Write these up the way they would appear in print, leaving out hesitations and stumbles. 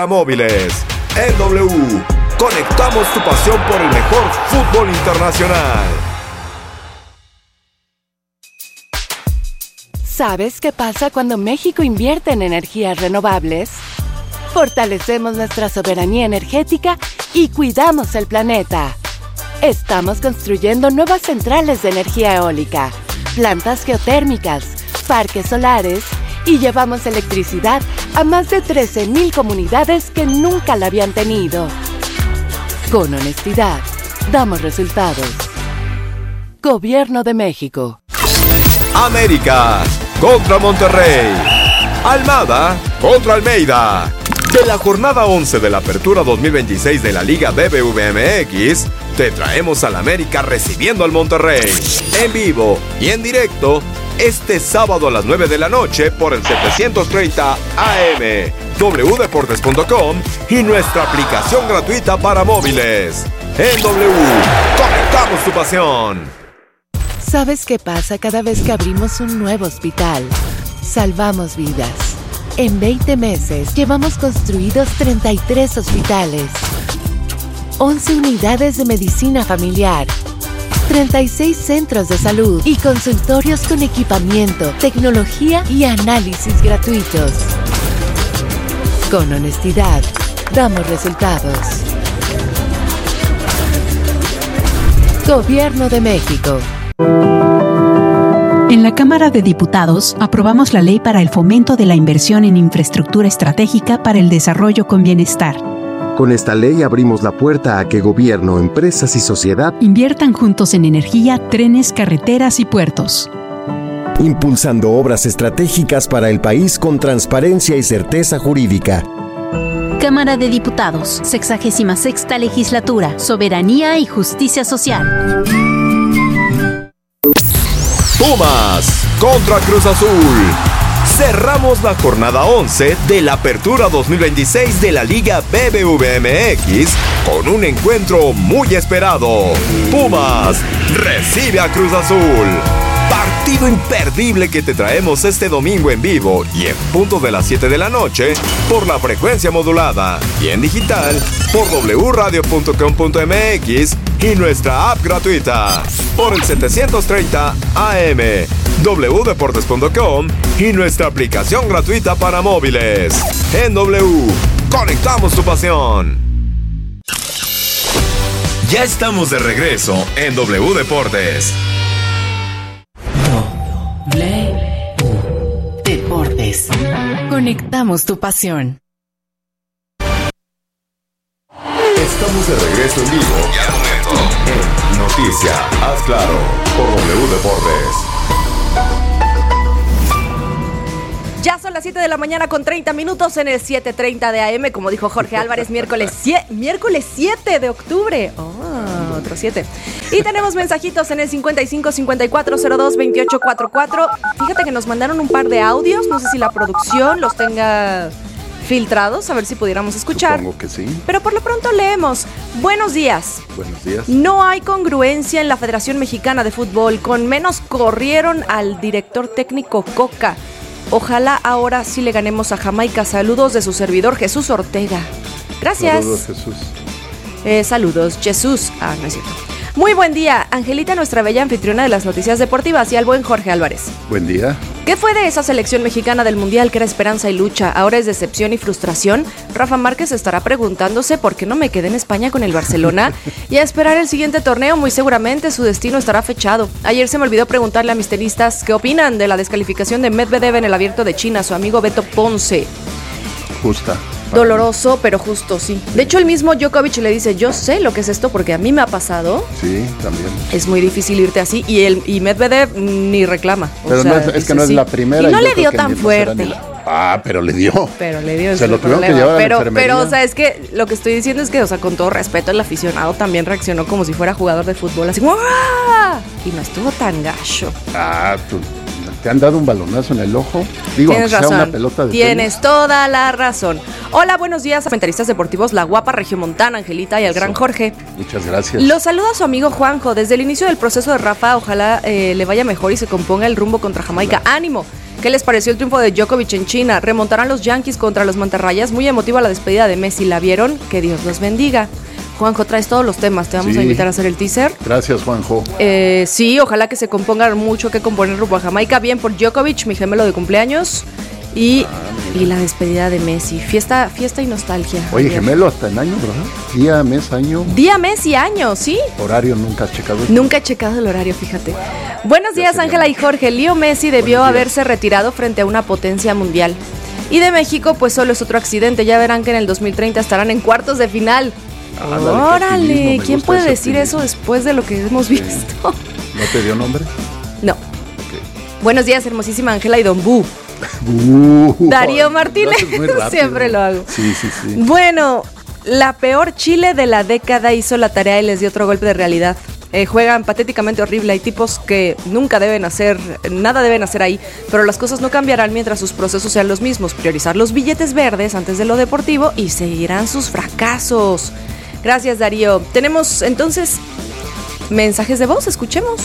Móviles. En W, conectamos tu pasión por el mejor fútbol internacional. ¿Sabes qué pasa cuando México invierte en energías renovables? Fortalecemos nuestra soberanía energética y cuidamos el planeta. Estamos construyendo nuevas centrales de energía eólica, plantas geotérmicas, parques solares y llevamos electricidad a más de 13,000 comunidades que nunca la habían tenido. Con honestidad, damos resultados. Gobierno de México. América contra Monterrey. Almada contra Almeida. De la jornada 11 de la Apertura 2026 de la Liga BBVA MX, te traemos al América recibiendo al Monterrey. En vivo y en directo, este sábado a las 9 de la noche por el 730 AM, wdeportes.com y nuestra aplicación gratuita para móviles. En W, conectamos tu pasión. ¿Sabes qué pasa cada vez que abrimos un nuevo hospital? Salvamos vidas. En 20 meses llevamos construidos 33 hospitales, 11 unidades de medicina familiar, 36 centros de salud y consultorios con equipamiento, tecnología y análisis gratuitos. Con honestidad, damos resultados. Gobierno de México. En la Cámara de Diputados aprobamos la Ley para el Fomento de la Inversión en Infraestructura Estratégica para el Desarrollo con Bienestar. Con esta ley abrimos la puerta a que gobierno, empresas y sociedad inviertan juntos en energía, trenes, carreteras y puertos. Impulsando obras estratégicas para el país con transparencia y certeza jurídica. Cámara de Diputados, 66ª Legislatura, Soberanía y Justicia Social. Pumas contra Cruz Azul. Cerramos la jornada 11 de la Apertura 2026 de la Liga BBVA MX con un encuentro muy esperado. Pumas recibe a Cruz Azul. Partido imperdible que te traemos este domingo en vivo y en punto de las 7 de la noche por la frecuencia modulada y en digital por wradio.com.mx y nuestra app gratuita por el 730 AM, wdeportes.com y nuestra aplicación gratuita para móviles. En W, conectamos tu pasión. Ya estamos de regreso en W Deportes. Deportes. Conectamos tu pasión. Estamos de regreso en vivo y al momento en Noticia, haz claro, por W Deportes. Ya son las 7 de la mañana con 30 minutos en el 7:30 de AM, como dijo Jorge Álvarez, miércoles 7 de octubre. Otro 7. Y tenemos mensajitos en el 55 54 02 28 44. Fíjate que nos mandaron un par de audios, no sé si la producción los tenga filtrados, a ver si pudiéramos escuchar. Supongo que sí. Pero por lo pronto leemos. Buenos días. Buenos días. No hay congruencia en la Federación Mexicana de Fútbol, con menos corrieron al director técnico Coca. Ojalá ahora sí le ganemos a Jamaica. Saludos de su servidor Jesús Ortega. Gracias. Saludos, Jesús. Saludos, Jesús. No es cierto. Muy buen día, Angelita, nuestra bella anfitriona de las noticias deportivas, y al buen Jorge Álvarez. Buen día. ¿Qué fue de esa selección mexicana del Mundial que era esperanza y lucha? Ahora es decepción y frustración. Rafa Márquez estará preguntándose por qué no me quedé en España con el Barcelona y a esperar el siguiente torneo. Muy seguramente su destino estará fechado. Ayer se me olvidó preguntarle a mis tenistas qué opinan de la descalificación de Medvedev en el Abierto de China, su amigo Beto Ponce. Justa. Doloroso, pero justo, sí. De hecho, el mismo Djokovic le dice, yo sé lo que es esto porque a mí me ha pasado. Sí, también. Es muy difícil irte así. Y Medvedev ni reclama. Pero no es que no es la primera. Y no le dio tan fuerte. Pero le dio. Se lo tuvieron que llevar a la enfermería. Pero, o sea, es que lo que estoy diciendo es que, o sea, con todo respeto, el aficionado también reaccionó como si fuera jugador de fútbol. Así como, ¡ah! Y no estuvo tan gacho. ¿Te han dado un balonazo en el ojo? Digo, tienes aunque razón. sea una pelota de Tienes toda la razón. Hola, buenos días, comentaristas deportivos, la guapa regiomontana, Angelita y al gran Jorge. Muchas gracias. Los saluda su amigo Juanjo. Desde el inicio del proceso de Rafa, ojalá le vaya mejor y se componga el rumbo contra Jamaica. ¡Ánimo! ¿Qué les pareció el triunfo de Djokovic en China? Remontarán los Yankees contra los Mantarrayas. Muy emotiva la despedida de Messi. ¿La vieron? Que Dios los bendiga. Juanjo, traes todos los temas. Te vamos a invitar a hacer el teaser. Gracias, Juanjo. Sí, ojalá que se compongan mucho que componer rumbo a Jamaica. Bien por Djokovic, mi gemelo de cumpleaños. Y la despedida de Messi. Fiesta y nostalgia. Oye, gemelo hasta en año, ¿verdad? Día, mes, año. Día, mes y año, ¿sí? Horario, ¿nunca has checado? Nunca he checado el horario, fíjate. Buenos días, Ángela y Jorge. Leo Messi debió haberse retirado frente a una potencia mundial. Y de México, pues solo es otro accidente. Ya verán que en el 2030 estarán en cuartos de final. Órale, ¿quién puede decir eso después de lo que hemos visto? ¿No te dio nombre? No. Okay. Buenos días, hermosísima Ángela y Don Bu. Darío Martínez, siempre lo hago. Sí. Bueno, la peor Chile de la década hizo la tarea y les dio otro golpe de realidad. Juegan patéticamente horrible, hay tipos que nunca deben hacer, nada deben hacer ahí, pero las cosas no cambiarán mientras sus procesos sean los mismos, priorizar los billetes verdes antes de lo deportivo y seguirán sus fracasos. Gracias, Darío. Tenemos entonces mensajes de voz, escuchemos.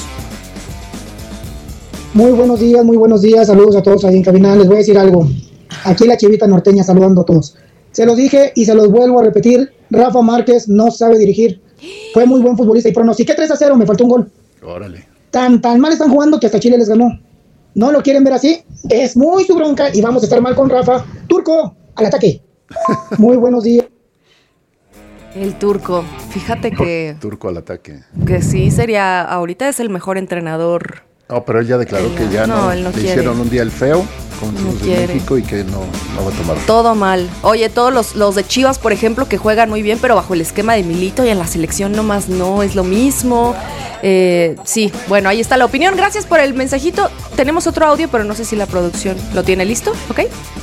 Muy buenos días, saludos a todos ahí en cabina. Les voy a decir algo, aquí la Chivita Norteña saludando a todos. Se los dije y se los vuelvo a repetir, Rafa Márquez no sabe dirigir, fue muy buen futbolista y pronostiqué 3-0, me faltó un gol. Órale. Tan mal están jugando que hasta Chile les ganó. ¿No lo quieren ver así? Es muy su bronca y vamos a estar mal con Rafa. Turco, al ataque. Muy buenos días. El Turco, fíjate que... Turco al ataque. Que sí, sería, ahorita es el mejor entrenador. No, pero él ya declaró que ya no él no le quiere. Hicieron un día el feo con los de México y que no va a tomar. Todo mal. Oye, todos los de Chivas, por ejemplo, que juegan muy bien, pero bajo el esquema de Milito, y en la selección nomás no es lo mismo. Sí, bueno, ahí está la opinión. Gracias por el mensajito. Tenemos otro audio, pero no sé si la producción lo tiene listo, ¿ok?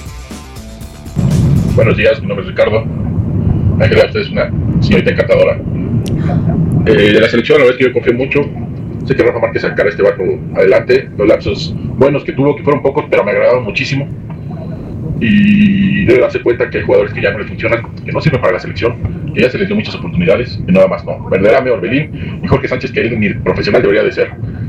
Buenos días, mi nombre es Ricardo. Ángela, usted es una señorita encantadora. De la selección, la verdad es que yo confío mucho. Sé que Rafa Márquez sacará este barco adelante. Los lapsos buenos que tuvo, que fueron pocos, pero me agradaron muchísimo. Y debe darse cuenta que hay jugadores que ya no le funcionan, que no sirven para la selección, que ya se les dio muchas oportunidades, y nada más no. Verderame, Orbelín y Jorge Sánchez, que él ni profesional debería de ser.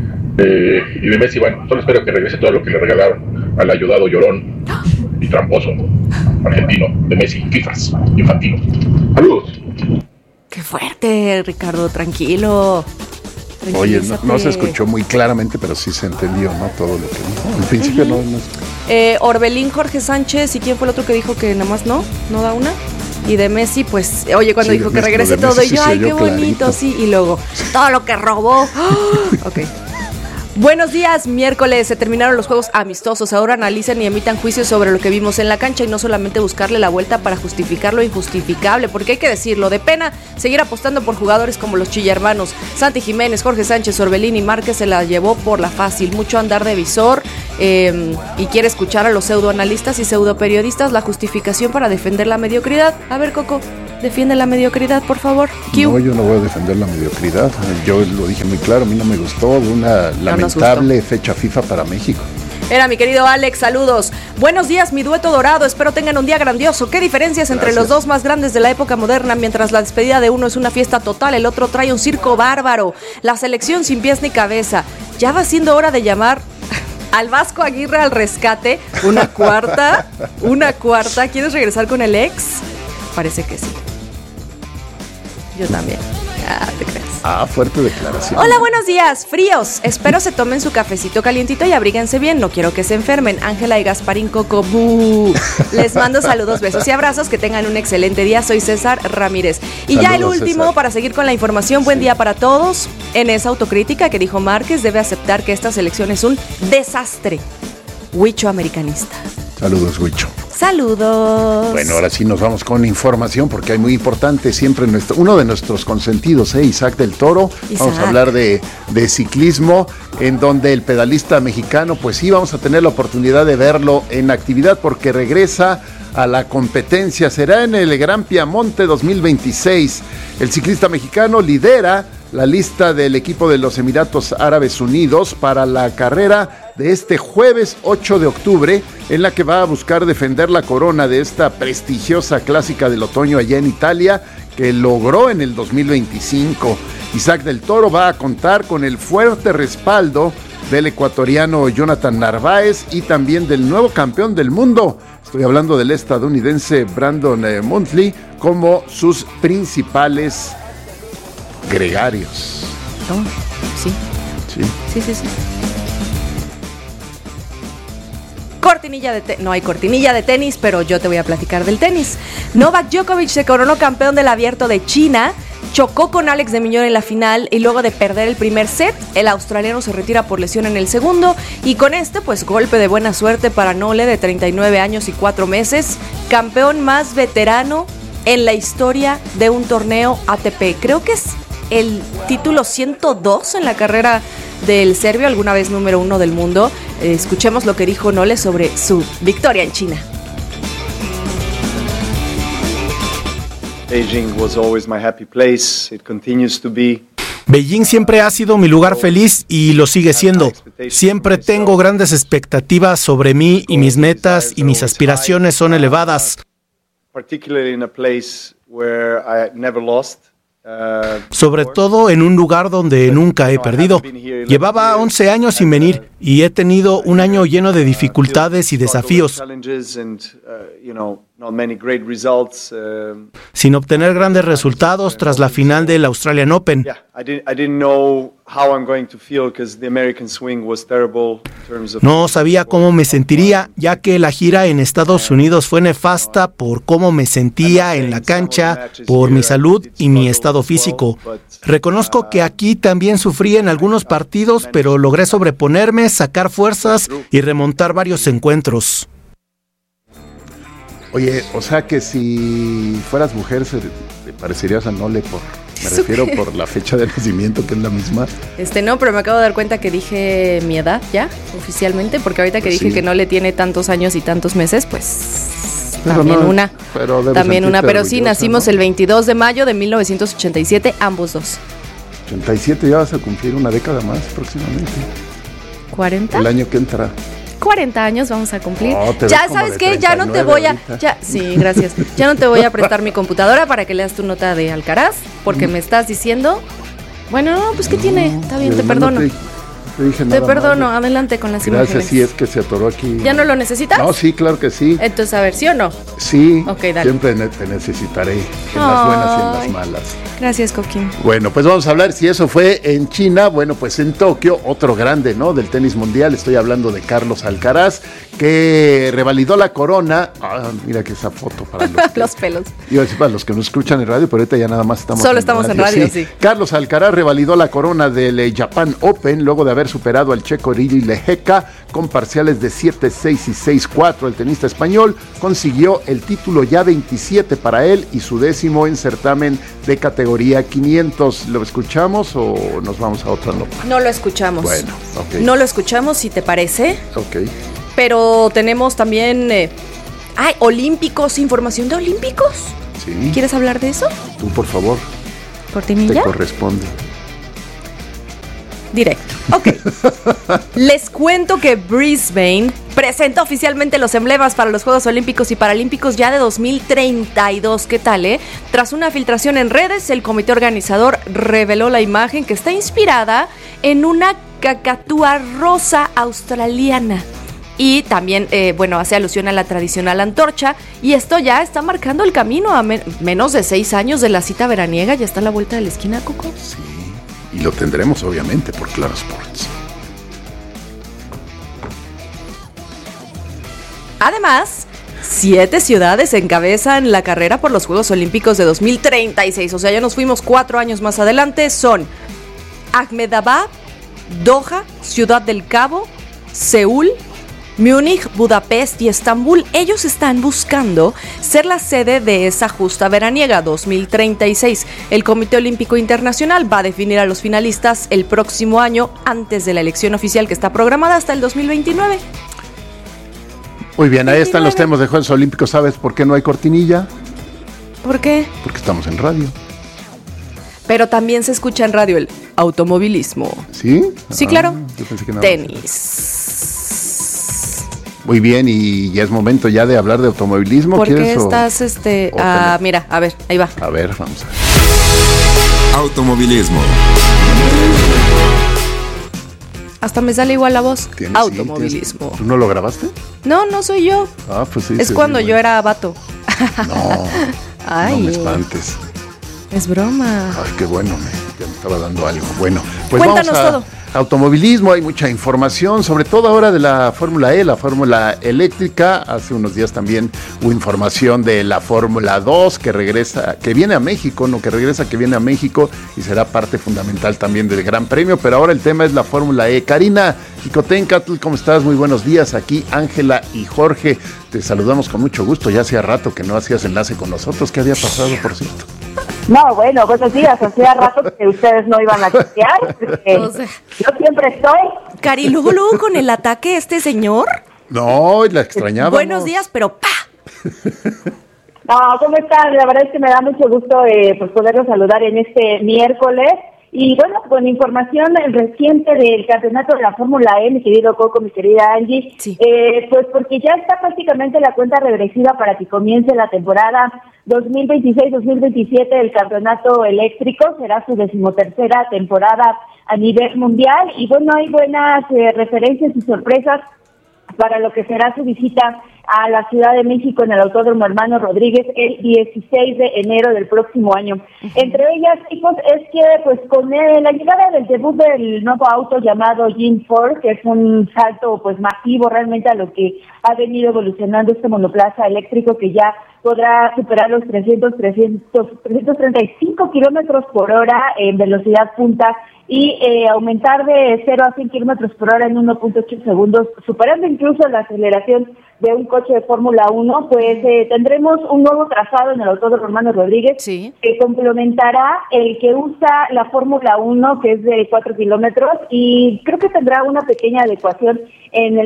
Y de Messi, bueno, solo espero que regrese todo lo que le regalaron al ayudado llorón y tramposo argentino de Messi, Fifas, infantino. ¡Saludos! ¡Qué fuerte, Ricardo! Tranquilo. Oye, no se escuchó muy claramente, pero sí se entendió, ¿no? Todo lo que dijo. Al principio no. Orbelín, Jorge Sánchez, ¿y quién fue el otro que dijo que nada más no da una? Y de Messi, pues, oye, cuando dijo que regrese todo, y yo, ay, qué bonito, sí, y luego, todo lo que robó. Ok. Buenos días, miércoles, se terminaron los juegos amistosos, ahora analicen y emitan juicios sobre lo que vimos en la cancha y no solamente buscarle la vuelta para justificar lo injustificable, porque hay que decirlo, de pena seguir apostando por jugadores como los Chillermanos, Santi Jiménez, Jorge Sánchez, Orbelín y Márquez se la llevó por la fácil, mucho andar de visor y quiere escuchar a los pseudoanalistas y pseudoperiodistas la justificación para defender la mediocridad. A ver, Coco, defiende la mediocridad, por favor. No, yo no voy a defender la mediocridad. Yo lo dije muy claro, a mí no me gustó una lamentable fecha FIFA para México. Era mi querido Alex, saludos. Buenos días, mi dueto dorado, espero tengan un día grandioso. ¿Qué diferencias entre los dos más grandes de la época moderna? Mientras la despedida de uno es una fiesta total, el otro trae un circo bárbaro. La selección sin pies ni cabeza. Ya va siendo hora de llamar al Vasco Aguirre al rescate. Una cuarta. ¿Quieres regresar con el ex? Parece que sí. Yo también. Te creas. Fuerte declaración. Hola, buenos días, fríos. Espero se tomen su cafecito calientito y abríguense bien. No quiero que se enfermen. Ángela y Gasparín Coco. ¡Bú! Les mando saludos, besos y abrazos. Que tengan un excelente día. Soy César Ramírez. Y saludos, ya el último, César, para seguir con la información. Buen día para todos. En esa autocrítica que dijo Márquez, debe aceptar que esta selección es un desastre. Huicho americanista. Saludos, Huicho. Saludos. Bueno, ahora sí nos vamos con información porque hay muy importante siempre uno de nuestros consentidos, Isaac del Toro. Vamos a hablar de ciclismo, en donde el pedalista mexicano, pues sí, vamos a tener la oportunidad de verlo en actividad porque regresa a la competencia. Será en el Gran Piamonte 2026. El ciclista mexicano lidera la lista del equipo de los Emiratos Árabes Unidos para la carrera de este jueves 8 de octubre, en la que va a buscar defender la corona de esta prestigiosa clásica del otoño allá en Italia, que logró en el 2025. Isaac del Toro va a contar con el fuerte respaldo del ecuatoriano Jonathan Narváez y también del nuevo campeón del mundo. Estoy hablando del estadounidense Brandon Montley como sus principales gregarios. Oh, sí. Sí. No hay cortinilla de tenis, pero yo te voy a platicar del tenis. Novak Djokovic se coronó campeón del Abierto de China, chocó con Alex de Minaur en la final y luego de perder el primer set, el australiano se retira por lesión en el segundo y con pues golpe de buena suerte para Nole, de 39 años y 4 meses, campeón más veterano en la historia de un torneo ATP. Creo que es el título 102 en la carrera del serbio, alguna vez número 1 del mundo. Escuchemos lo que dijo Nole sobre su victoria en China. Beijing was always my happy place. It continues to be. Beijing siempre ha sido mi lugar feliz y lo sigue siendo. Siempre tengo grandes expectativas sobre mí y mis metas y mis aspiraciones son elevadas. Particularly in a place where I never lost. Sobre todo en un lugar donde nunca he perdido. Llevaba 11 años sin venir y he tenido un año lleno de dificultades y desafíos, sin obtener grandes resultados tras la final del Australian Open. No sabía cómo me sentiría, ya que la gira en Estados Unidos fue nefasta por cómo me sentía en la cancha, por mi salud y mi estado físico. Reconozco que aquí también sufrí en algunos partidos, pero logré sobreponerme, sacar fuerzas y remontar varios encuentros. Oye, o sea que si fueras mujer, ¿te parecerías a Nole me refiero por la fecha de nacimiento, que es la misma? No, pero me acabo de dar cuenta que dije mi edad ya, oficialmente, porque ahorita que dije que Nole tiene tantos años y tantos meses, pues también una. Pero sí, nacimos el 22 de mayo de 1987, ambos dos. 87, ya vas a cumplir una década más próximamente. ¿40? El año que entra. 40 años vamos a cumplir. Ya sabes qué, ya no te voy a... Sí, gracias. Ya no te voy a prestar mi computadora para que leas tu nota de Alcaraz, porque me estás diciendo... Bueno, no, pues ¿qué tiene? Está bien, te perdono. Te perdono, adelante con las imágenes. Gracias, sí, es que se atoró aquí. ¿Ya no lo necesitas? No, sí, claro que sí. Entonces, a ver, ¿sí o no? Sí, okay, dale. Siempre te necesitaré, en las buenas y en las malas. Gracias, Coquín. Bueno, pues vamos a hablar, si eso fue en China, bueno, pues en Tokio, otro grande, ¿no?, del tenis mundial. Estoy hablando de Carlos Alcaraz, que revalidó la corona. Mira que esa foto para los pelos. Iba a decir para los que nos escuchan en radio, pero ahorita ya nada más estamos en radio, sí. Carlos Alcaraz revalidó la corona del Japan Open luego de haber superado al checo Riri Lehecka con parciales de 7-6 y 6-4. El tenista español consiguió el título ya 27 para él y su 10º en certamen de categoría 500. ¿Lo escuchamos o nos vamos a otra nota? No lo escuchamos. Bueno, ok. No lo escuchamos, si te parece. Ok. Pero tenemos también... olímpicos, información de olímpicos. Sí. ¿Quieres hablar de eso? Tú, por favor. ¿Cortinilla? Te corresponde. Directo. Ok. Les cuento que Brisbane presenta oficialmente los emblemas para los Juegos Olímpicos y Paralímpicos ya de 2032. ¿Qué tal, Tras una filtración en redes, el comité organizador reveló la imagen que está inspirada en una cacatúa rosa australiana. Y también, hace alusión a la tradicional antorcha. Y esto ya está marcando el camino a menos de 6 años de la cita veraniega. Ya está a la vuelta de la esquina, Coco. Sí, y lo tendremos obviamente por Claro Sports. Además, 7 ciudades encabezan la carrera por los Juegos Olímpicos de 2036. O sea, ya nos fuimos 4 años más adelante. Son Ahmedabad, Doha, Ciudad del Cabo, Seúl, Múnich, Budapest y Estambul. Ellos están buscando ser la sede de esa justa veraniega 2036. El Comité Olímpico Internacional va a definir a los finalistas el próximo año, antes de la elección oficial que está programada hasta el 2029. Muy bien, ahí están los temas de Juegos Olímpicos. ¿Sabes por qué no hay cortinilla? ¿Por qué? Porque estamos en radio. Pero también se escucha en radio el automovilismo. ¿Sí? Sí, claro. Yo pensé que no. Tenis. Muy bien, y ya es momento ya de hablar de automovilismo. ¿Por qué estás, mira, a ver, ahí va. A ver, vamos a ver. Automovilismo. Hasta me sale igual la voz. Automovilismo. ¿Tú no lo grabaste? No, no soy yo. Ah, pues sí. Es cuando yo era vato. No, ay, no me espantes. Es broma. Ay, qué bueno, me estaba dando algo. Bueno, pues cuéntanos vamos a todo. Automovilismo, hay mucha información, sobre todo ahora de la Fórmula E, la Fórmula Eléctrica. Hace unos días también hubo información de la Fórmula 2 que regresa, que viene a México, que viene a México y será parte fundamental también del Gran Premio. Pero ahora el tema es la Fórmula E. Karina Jicotencatl, ¿cómo estás? Muy buenos días. Aquí Ángela y Jorge, te saludamos con mucho gusto. Ya hacía rato que no hacías enlace con nosotros. ¿Qué había pasado, por cierto? No, bueno, buenos días. Hacía rato que ustedes no iban a chequear. O sea, yo siempre estoy. Cari, luego con el ataque este señor. No, la extrañaba. Buenos días, pero ¡pa! No, ¿cómo están? La verdad es que me da mucho gusto pues poderlos saludar en este miércoles. Y bueno, con información reciente del campeonato de la Fórmula E, mi querido Coco, mi querida Angie, sí. Pues porque ya está prácticamente la cuenta regresiva para que comience la temporada 2026-2027 del campeonato eléctrico. Será su 13ª temporada a nivel mundial. Y bueno, hay buenas referencias y sorpresas para lo que será su visita a la Ciudad de México en el Autódromo Hermano Rodríguez el 16 de enero del próximo año. Entre ellas, chicos, es que pues con la llegada del debut del nuevo auto llamado Gen4, que es un salto pues masivo realmente a lo que ha venido evolucionando este monoplaza eléctrico, que ya podrá superar los 335 kilómetros por hora en velocidad punta y aumentar de 0 a 100 kilómetros por hora en 1.8 segundos, superando incluso la aceleración de un coche de Fórmula 1, pues tendremos un nuevo trazado en el Autódromo Hermano Rodríguez, sí, que complementará el que usa la Fórmula 1, que es de 4 kilómetros, y creo que tendrá una pequeña adecuación en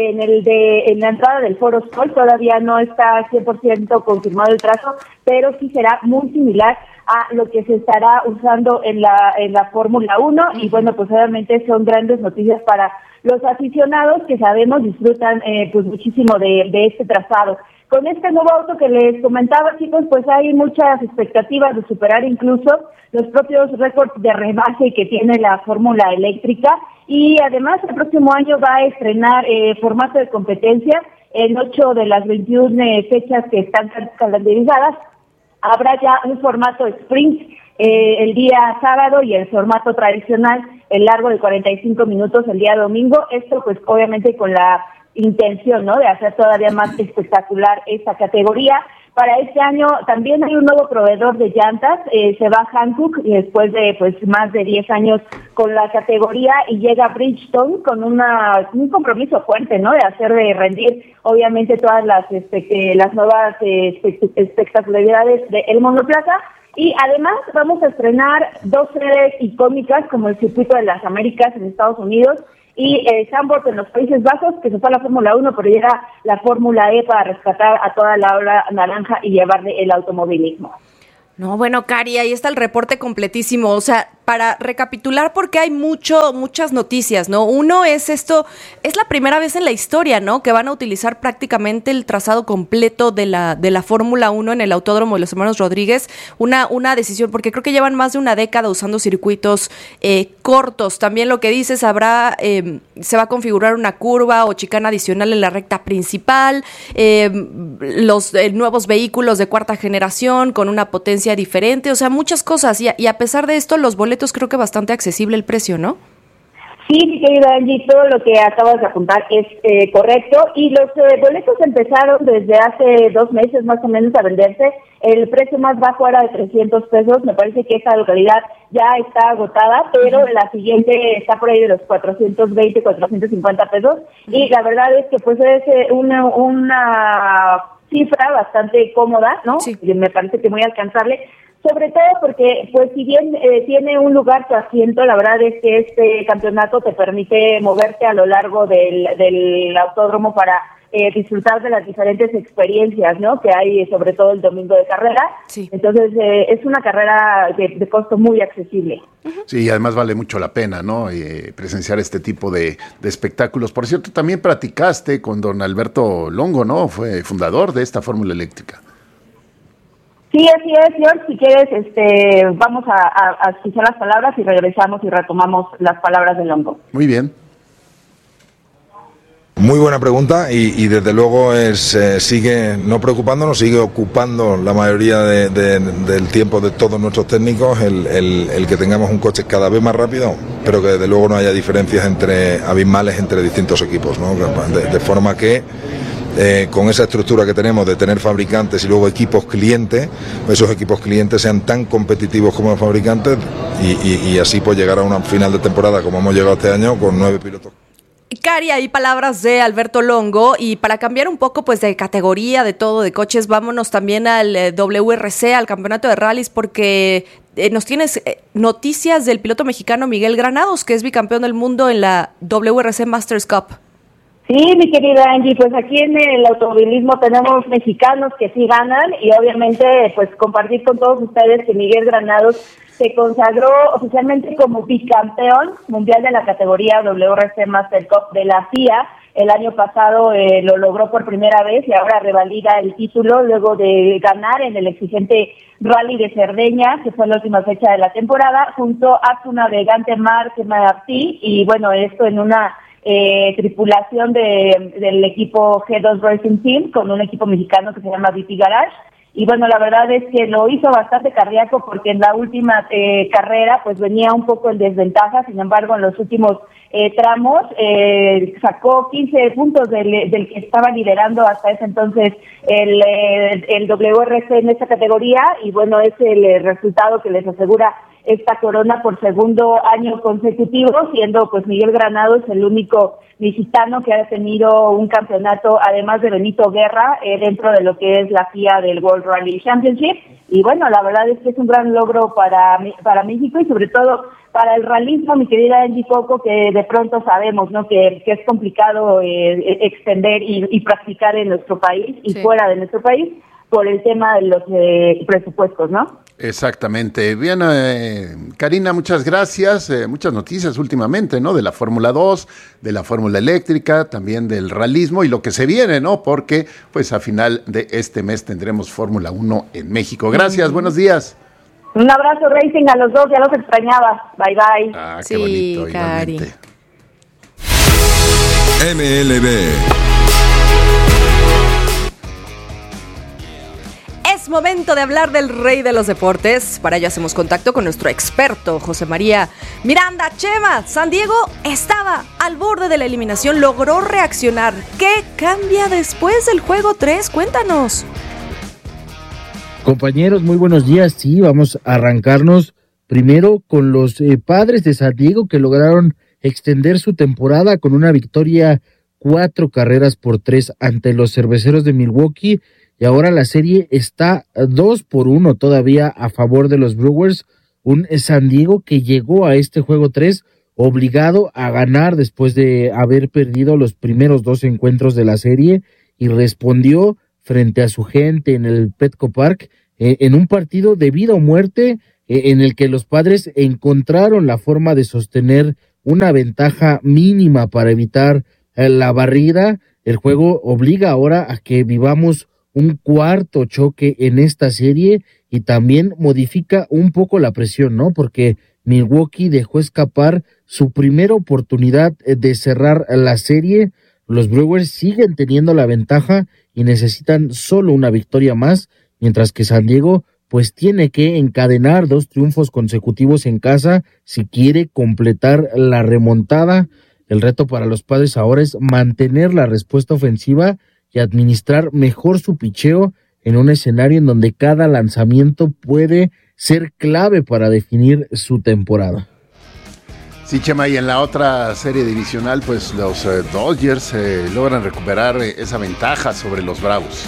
la entrada del Foro Sol. Todavía no está 100% confirmado el trazo, pero sí será muy similar a lo que se estará usando en la Fórmula 1, y bueno, pues obviamente son grandes noticias para los aficionados que sabemos disfrutan pues muchísimo de este trazado. Con este nuevo auto que les comentaba, chicos, pues hay muchas expectativas de superar incluso los propios récords de rebase que tiene la fórmula eléctrica, y además el próximo año va a estrenar formato de competencia en 8 de las 21 fechas que están calendarizadas. Habrá ya un formato sprint el día sábado y el formato tradicional, el largo de 45 minutos el día domingo. Esto pues obviamente con la intención, ¿no?, de hacer todavía más espectacular esta categoría. Para este año también hay un nuevo proveedor de llantas, se va Hankook y después de pues más de 10 años con la categoría, y llega Bridgestone con un compromiso fuerte, ¿no?, de rendir obviamente todas las nuevas espectacularidades del monoplaza. Y además vamos a estrenar 2 sedes icónicas como el Circuito de las Américas en Estados Unidos y Zandvoort en los Países Bajos, que se fue a la Fórmula 1, pero llega la Fórmula E para rescatar a toda la ola naranja y llevarle el automovilismo. No, bueno, Cari, ahí está el reporte completísimo. O sea, para recapitular, porque hay muchas noticias, ¿no? Uno es esto, es la primera vez en la historia, ¿no?, que van a utilizar prácticamente el trazado completo de la Fórmula 1 en el Autódromo de los Hermanos Rodríguez. Una decisión, porque creo que llevan más de una década usando circuitos cortos. También lo que dices, se va a configurar una curva o chicana adicional en la recta principal, los nuevos vehículos de cuarta generación con una potencia diferente, o sea, muchas cosas, y a pesar de esto, los boletos creo que bastante accesible el precio, ¿no? Sí, mi querida Angie, todo lo que acabas de apuntar es correcto, y los boletos empezaron desde hace 2 meses más o menos a venderse. El precio más bajo era de 300 pesos, me parece que esta localidad ya está agotada, pero la siguiente está por ahí de los 420, 450 pesos, y la verdad es que pues es una cifra bastante cómoda, ¿no? Sí. Me parece que muy alcanzable, sobre todo porque, pues, si bien tiene un lugar tu asiento, la verdad es que este campeonato te permite moverte a lo largo del autódromo para disfrutar de las diferentes experiencias, ¿no?, que hay, sobre todo el domingo de carrera. Sí. Entonces, es una carrera de costo muy accesible. Sí, y además vale mucho la pena, ¿no?, presenciar este tipo de espectáculos. Por cierto, también platicaste con don Alberto Longo, ¿no?, fue fundador de esta fórmula eléctrica. Sí, así es, George. Si quieres, vamos a escuchar las palabras y regresamos y retomamos las palabras de Longo. Muy bien. Muy buena pregunta y desde luego sigue no preocupándonos, sigue ocupando la mayoría del tiempo de todos nuestros técnicos el que tengamos un coche cada vez más rápido, pero que desde luego no haya diferencias abismales entre distintos equipos, ¿no? De forma que con esa estructura que tenemos de tener fabricantes y luego equipos clientes, esos equipos clientes sean tan competitivos como los fabricantes y así pues llegar a una final de temporada como hemos llegado este año con 9 pilotos. Cari, hay palabras de Alberto Longo, y para cambiar un poco pues de categoría, de todo, de coches, vámonos también al WRC, al campeonato de rallies, porque nos tienes noticias del piloto mexicano Miguel Granados, que es bicampeón del mundo en la WRC Masters Cup. Sí, mi querida Angie, pues aquí en el automovilismo tenemos mexicanos que sí ganan, y obviamente pues compartir con todos ustedes que Miguel Granados se consagró oficialmente como bicampeón mundial de la categoría WRC Master Cup de la FIA. El año pasado lo logró por primera vez y ahora revalida el título luego de ganar en el exigente Rally de Cerdeña, que fue la última fecha de la temporada, junto a su navegante Marc Martí, y bueno, esto en una tripulación del equipo G2 Racing Team con un equipo mexicano que se llama VP Garage. Y bueno, la verdad es que lo hizo bastante cardíaco porque en la última carrera pues venía un poco en desventaja. Sin embargo, en los últimos tramos sacó 15 puntos del que estaba liderando hasta ese entonces el WRC en esta categoría, y bueno, es el resultado que les asegura esta corona por segundo año consecutivo, siendo pues Miguel Granados el único mexicano que ha tenido un campeonato, además de Benito Guerra, dentro de lo que es la FIA del World Rally Championship. Y bueno, la verdad es que es un gran logro para México y sobre todo para el realismo, mi querida Angie Coco, que de pronto sabemos, ¿no?, que es complicado extender y practicar en nuestro país y fuera de nuestro país por el tema de los presupuestos, ¿no? Exactamente. Bien, Karina, muchas gracias. Muchas noticias últimamente, ¿no? De la Fórmula 2, de la Fórmula Eléctrica, también del realismo y lo que se viene, ¿no? Porque, pues, a final de este mes tendremos Fórmula 1 en México. Gracias, buenos días. Un abrazo, Racing, a los dos, ya los extrañaba. Bye, bye. Ah, qué bonito, Cari. igualmente. MLB. Es momento de hablar del rey de los deportes. Para ello hacemos contacto con nuestro experto, José María Miranda. Chema, San Diego estaba al borde de la eliminación, logró reaccionar. ¿Qué cambia después del juego 3? Cuéntanos. Compañeros, muy buenos días. Sí, vamos a arrancarnos primero con los Padres de San Diego, que lograron extender su temporada con una victoria 4-3 ante los Cerveceros de Milwaukee. Y ahora la serie está 2-1 todavía a favor de los Brewers. Un San Diego que llegó a este juego 3 obligado a ganar después de haber perdido los primeros 2 encuentros de la serie, y respondió frente a su gente en el Petco Park en un partido de vida o muerte en el que los Padres encontraron la forma de sostener una ventaja mínima para evitar la barrida. El juego obliga ahora a que vivamos un cuarto choque en esta serie y también modifica un poco la presión, ¿no? Porque Milwaukee dejó escapar su primera oportunidad de cerrar la serie. Los Brewers siguen teniendo la ventaja y necesitan solo una victoria más, mientras que San Diego pues tiene que encadenar 2 triunfos consecutivos en casa si quiere completar la remontada. El reto para los Padres ahora es mantener la respuesta ofensiva y administrar mejor su picheo en un escenario en donde cada lanzamiento puede ser clave para definir su temporada. Sí, Chema, y en la otra serie divisional, pues los Dodgers logran recuperar esa ventaja sobre los Bravos.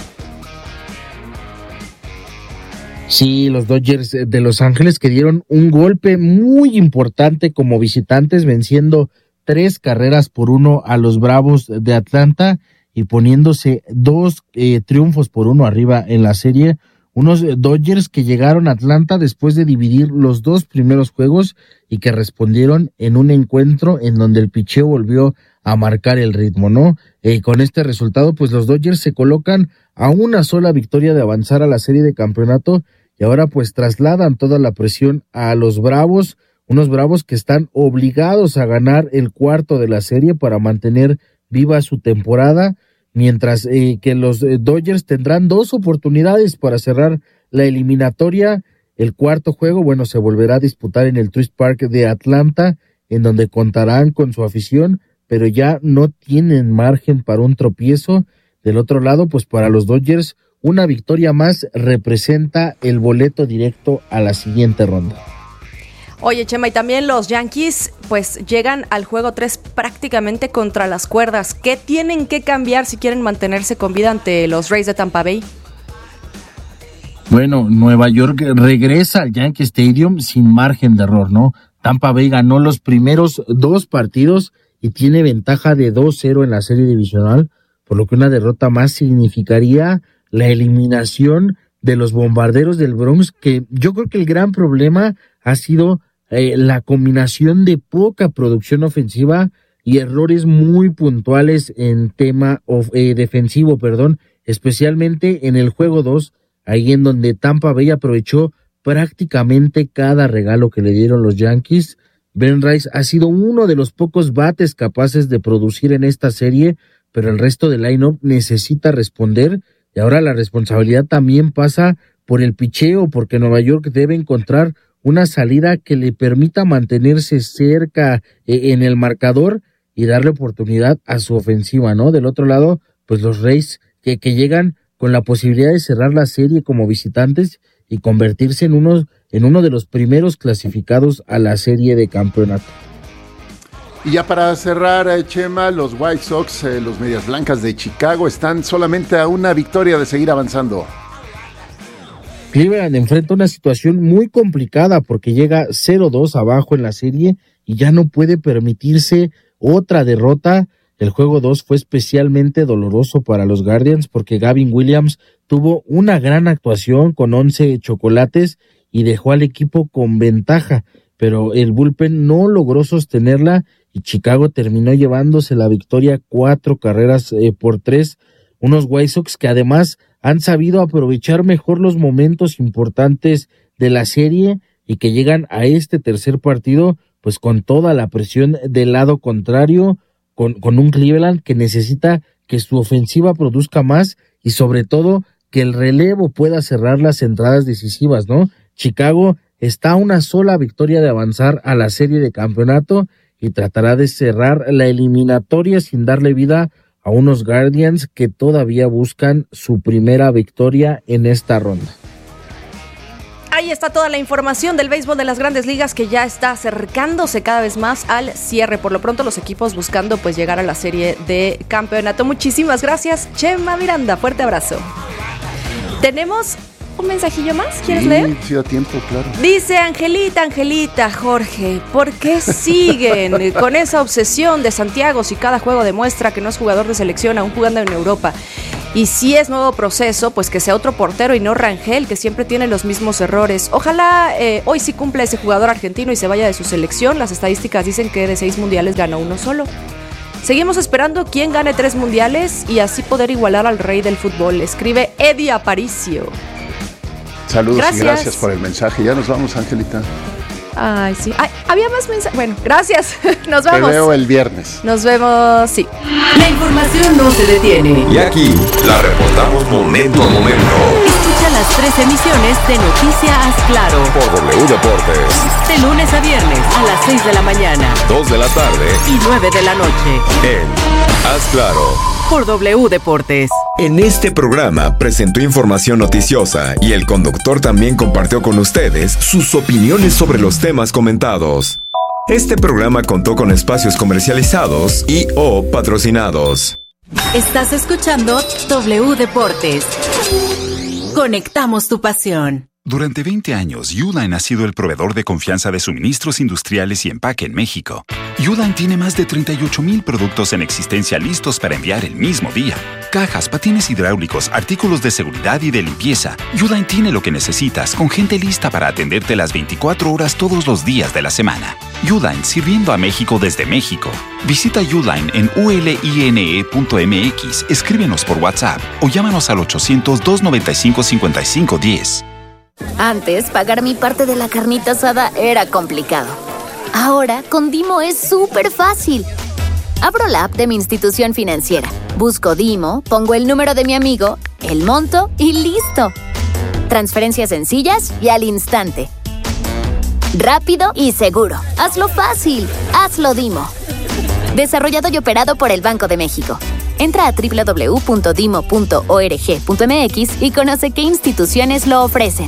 Sí, los Dodgers de Los Ángeles, que dieron un golpe muy importante como visitantes, venciendo 3-1 a los Bravos de Atlanta y poniéndose 2 triunfos por 1 arriba en la serie. Unos Dodgers que llegaron a Atlanta después de dividir los 2 primeros juegos y que respondieron en un encuentro en donde el picheo volvió a marcar el ritmo, ¿no? Con este resultado, pues los Dodgers se colocan a una sola victoria de avanzar a la serie de campeonato y ahora pues trasladan toda la presión a los Bravos, unos Bravos que están obligados a ganar el cuarto de la serie para mantener viva su temporada, mientras que los Dodgers tendrán 2 oportunidades para cerrar la eliminatoria. El cuarto juego, bueno, se volverá a disputar en el Truist Park de Atlanta, en donde contarán con su afición, pero ya no tienen margen para un tropiezo. Del otro lado, pues para los Dodgers, una victoria más representa el boleto directo a la siguiente ronda. Oye, Chema, y también los Yankees pues llegan al juego 3 prácticamente contra las cuerdas. ¿Qué tienen que cambiar si quieren mantenerse con vida ante los Rays de Tampa Bay? Bueno, Nueva York regresa al Yankee Stadium sin margen de error, ¿no? Tampa Bay ganó los primeros 2 partidos y tiene ventaja de 2-0 en la serie divisional, por lo que una derrota más significaría la eliminación de los Bombarderos del Bronx, que yo creo que el gran problema ha sido la combinación de poca producción ofensiva y errores muy puntuales en tema defensivo, especialmente en el juego 2, ahí en donde Tampa Bay aprovechó prácticamente cada regalo que le dieron los Yankees. Ben Rice ha sido uno de los pocos bates capaces de producir en esta serie, pero el resto del line-up necesita responder, y ahora la responsabilidad también pasa por el picheo, porque Nueva York debe encontrar una salida que le permita mantenerse cerca en el marcador y darle oportunidad a su ofensiva, ¿no? Del otro lado, pues los Rays que llegan con la posibilidad de cerrar la serie como visitantes y convertirse en uno de los primeros clasificados a la serie de campeonato. Y ya para cerrar, Chema, los White Sox, los Medias Blancas de Chicago, están solamente a una victoria de seguir avanzando. Cleveland enfrenta una situación muy complicada porque llega 0-2 abajo en la serie y ya no puede permitirse otra derrota. El juego 2 fue especialmente doloroso para los Guardians porque Gavin Williams tuvo una gran actuación con 11 chocolates y dejó al equipo con ventaja, pero el bullpen no logró sostenerla y Chicago terminó llevándose la victoria 4-3, unos White Sox que además han sabido aprovechar mejor los momentos importantes de la serie y que llegan a este tercer partido pues con toda la presión del lado contrario, con un Cleveland que necesita que su ofensiva produzca más y sobre todo que el relevo pueda cerrar las entradas decisivas, ¿no? Chicago está a una sola victoria de avanzar a la serie de campeonato y tratará de cerrar la eliminatoria sin darle vida a unos Guardians que todavía buscan su primera victoria en esta ronda. Ahí está toda la información del béisbol de las Grandes Ligas que ya está acercándose cada vez más al cierre. Por lo pronto los equipos buscando pues llegar a la serie de campeonato. Muchísimas gracias, Chema Miranda. Fuerte abrazo. Tenemos un mensajillo más, ¿quieres leer? Sí, da tiempo, claro. Dice Angelita, Jorge, ¿por qué siguen con esa obsesión de Santiago si cada juego demuestra que no es jugador de selección aún jugando en Europa? Y si es nuevo proceso, pues que sea otro portero y no Rangel, que siempre tiene los mismos errores. Ojalá hoy sí cumpla ese jugador argentino y se vaya de su selección. Las estadísticas dicen que de 6 mundiales ganó uno solo. Seguimos esperando quién gane 3 mundiales y así poder igualar al rey del fútbol. Escribe Eddie Aparicio. Saludos y gracias por el mensaje. Ya nos vamos, Angelita. Ay, sí. Ay, había más mensajes. Bueno, gracias. Nos vamos. Te veo el viernes. Nos vemos, sí. La información no se detiene. Y aquí la reportamos momento a momento. Escucha las 3 emisiones de Noticias Claro. Por W Deportes. De lunes a viernes a las 6 de la mañana. 2 de la tarde. Y 9 de la noche. En Haz Claro. Por W Deportes. En este programa presentó información noticiosa y el conductor también compartió con ustedes sus opiniones sobre los temas comentados. Este programa contó con espacios comercializados y o patrocinados. Estás escuchando W Deportes. Conectamos tu pasión. Durante 20 años, Uline ha sido el proveedor de confianza de suministros industriales y empaque en México. Uline tiene más de 38,000 productos en existencia listos para enviar el mismo día. Cajas, patines hidráulicos, artículos de seguridad y de limpieza. Uline tiene lo que necesitas, con gente lista para atenderte las 24 horas todos los días de la semana. Uline, sirviendo a México desde México. Visita Uline en uline.mx, escríbenos por WhatsApp o llámanos al 800-295-5510. Antes, pagar mi parte de la carnita asada era complicado. Ahora, con Dimo es súper fácil. Abro la app de mi institución financiera, busco Dimo, pongo el número de mi amigo, el monto y listo. Transferencias sencillas y al instante. Rápido y seguro. Hazlo fácil. Hazlo Dimo. Desarrollado y operado por el Banco de México. Entra a www.dimo.org.mx y conoce qué instituciones lo ofrecen.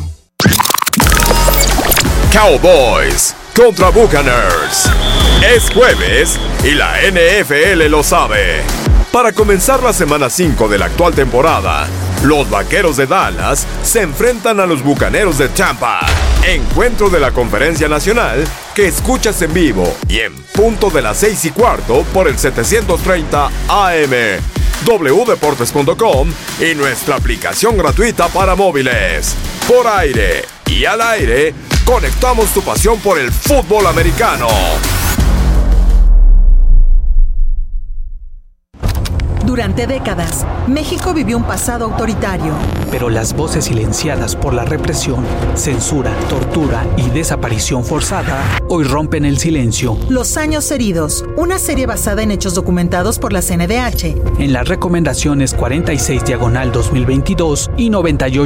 Cowboys contra Buccaneers. Es jueves y la NFL lo sabe. Para comenzar la semana 5 de la actual temporada, los Vaqueros de Dallas se enfrentan a los Bucaneros de Tampa. Encuentro de la Conferencia Nacional que escuchas en vivo y en punto de las 6:15 por el 730 AM, wdeportes.com y nuestra aplicación gratuita para móviles. Por aire y al aire, conectamos tu pasión por el fútbol americano. Durante décadas, México vivió un pasado autoritario. Pero las voces silenciadas por la represión, censura, tortura y desaparición forzada hoy rompen el silencio. Los años heridos, una serie basada en hechos documentados por la CNDH. En las recomendaciones 46/2022 y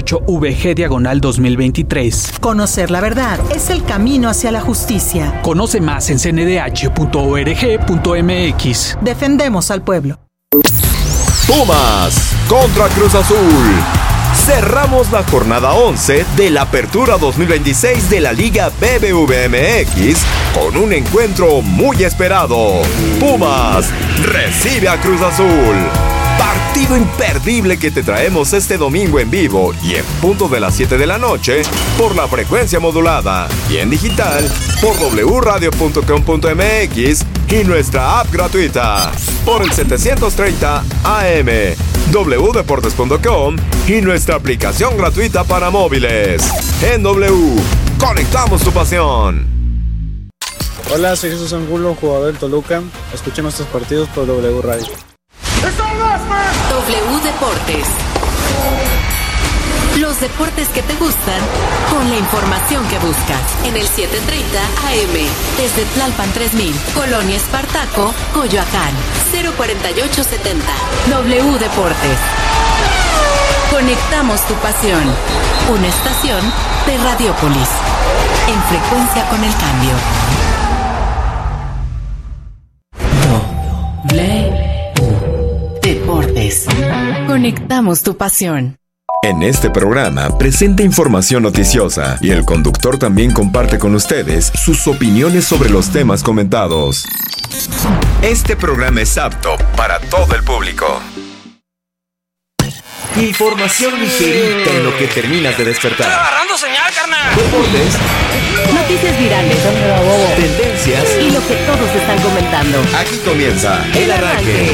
98/VG/2023. Conocer la verdad es el camino hacia la justicia. Conoce más en cndh.org.mx. Defendemos al pueblo. Pumas contra Cruz Azul. Cerramos la jornada 11 de la Apertura 2026 de la Liga BBVA-MX con un encuentro muy esperado. Pumas recibe a Cruz Azul. Partido imperdible que te traemos este domingo en vivo y en punto de las 7 de la noche por la frecuencia modulada y en digital por wradio.com.mx y nuestra app gratuita por el 730 AM, wdeportes.com y nuestra aplicación gratuita para móviles. En W, conectamos tu pasión. Hola, soy Jesús Angulo, jugador del Toluca. Escuchen nuestros partidos por W Radio. W Deportes. Los deportes que te gustan con la información que buscas. En el 730 AM. Desde Tlalpan 3000, Colonia Espartaco, Coyoacán. 04870. W Deportes. Conectamos tu pasión. Una estación de Radiópolis. En frecuencia con el cambio. Deportes. Conectamos tu pasión. En este programa presenta información noticiosa y el conductor también comparte con ustedes sus opiniones sobre los temas comentados. Este programa es apto para todo el público. Información ligerita en lo que terminas de despertar. ¡Estoy agarrando señal, carnal! Deportes. Noticias virales. Tendencias. Y lo que todos están comentando. Aquí comienza El Arranque.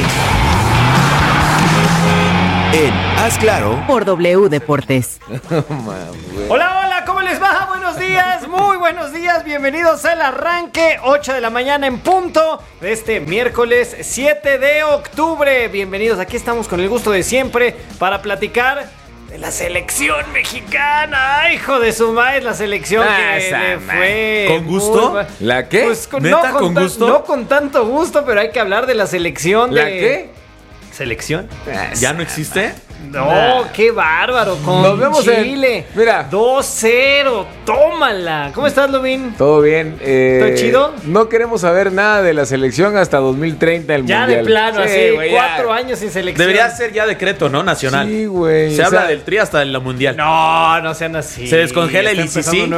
En Haz Claro por W Deportes. Hola, hola, ¿cómo les va? Buenos días, muy buenos días, bienvenidos al Arranque, 8 de la mañana en punto de este miércoles 7 de octubre. Bienvenidos, aquí estamos con el gusto de siempre para platicar de la selección mexicana. ¡Ay, hijo de su madre! La selección que le fue... ¿Con gusto? ¿La qué? Pues, ¿Neta con gusto? No con tanto gusto, pero hay que hablar de la selección ¿La qué? ¿Selección? ¿Ya no existe? No, qué bárbaro. Con Nos vemos Chile. Mira. 2-0. Tómala. ¿Cómo estás, Lubín? Todo bien. ¿Todo chido? No queremos saber nada de la selección hasta 2030, el ya mundial. De plano, sí, así. Wey, 4 años sin selección. Debería ser ya decreto, ¿no? Nacional. Sí, güey. Se habla del Tri hasta el mundial. No, no sean así. Se descongela el ICC.